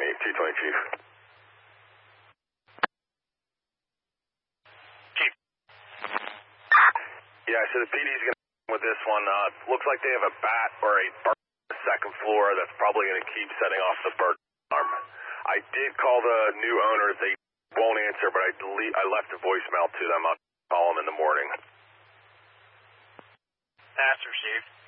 220, Chief. Chief. Yeah, so the PD's going to with this one. Looks like they have a bat or a bird on the second floor that's probably going to keep setting off the bird alarm. I did call the new owner. They won't answer, but I left a voicemail to them. I'll call them in the morning. That's received.